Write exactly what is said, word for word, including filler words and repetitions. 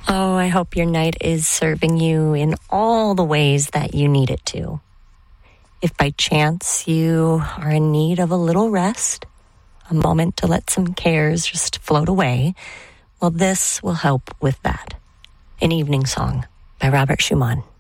Oh, I hope your night is serving you in all the ways that you need it to. If by chance you are in need of a little rest, a moment to let some cares just float away, well, this will help with that. An Evening Song by Robert Schumann.